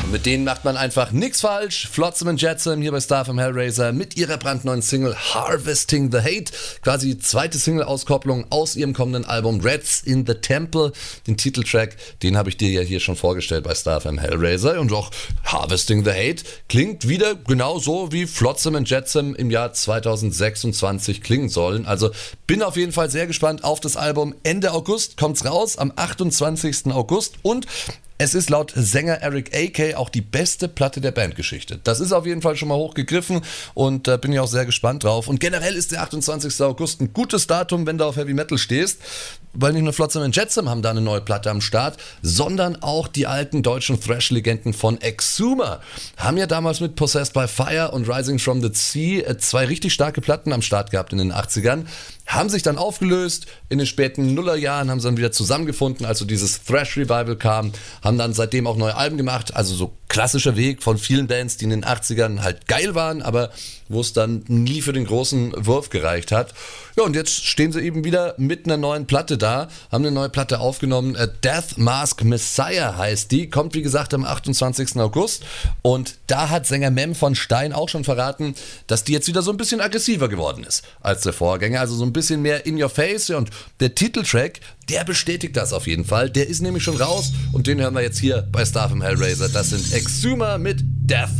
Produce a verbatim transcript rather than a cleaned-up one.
Mit denen macht man einfach nichts falsch. Flotsam and Jetsam hier bei Starfm Hellraiser mit ihrer brandneuen Single Harvesting the Hate. Quasi die zweite Single-Auskopplung aus ihrem kommenden Album Rats in the Temple. Den Titeltrack, den habe ich dir ja hier schon vorgestellt bei Starfm Hellraiser. Und auch Harvesting the Hate klingt wieder genauso wie Flotsam and Jetsam im Jahr zweitausendsechsundzwanzig klingen sollen. Also bin auf jeden Fall sehr gespannt auf das Album. Ende August kommt's raus, am achtundzwanzigsten August. Und es ist laut Sänger Eric A K auch die beste Platte der Bandgeschichte. Das ist auf jeden Fall schon mal hochgegriffen und da äh, bin ich auch sehr gespannt drauf. Und generell ist der achtundzwanzigsten August ein gutes Datum, wenn du auf Heavy Metal stehst, weil nicht nur Flotsam and Jetsam haben da eine neue Platte am Start, sondern auch die alten deutschen Thrash-Legenden von Exhumer haben ja damals mit Possessed by Fire und Rising from the Sea zwei richtig starke Platten am Start gehabt in den achtzigern, haben sich dann aufgelöst, in den späten Nullerjahren haben sie dann wieder zusammengefunden, als so dieses Thrash-Revival kam, haben dann seitdem auch neue Alben gemacht, also so klassischer Weg von vielen Bands, die in den achtzigern halt geil waren, aber wo es dann nie für den großen Wurf gereicht hat. Ja, und jetzt stehen sie eben wieder mit einer neuen Platte da, haben eine neue Platte aufgenommen, Death Mask Messiah heißt die, kommt wie gesagt am achtundzwanzigsten August und da hat Sänger Mem von Stein auch schon verraten, dass die jetzt wieder so ein bisschen aggressiver geworden ist als der Vorgänger, also so ein bisschen mehr in your face und der Titeltrack, der bestätigt das auf jeden Fall, der ist nämlich schon raus und den hören wir jetzt hier bei Starfm Hellraiser, das sind Exhumer mit Death